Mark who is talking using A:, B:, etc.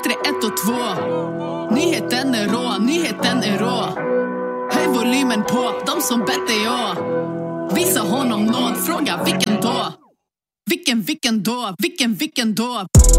A: P3 1 och 2. Nyheten är rå, nyheten är rå. Höj volymen på, de som bett är jag. Visa honom nåd, fråga vilken då? Vilken då? Vilken då?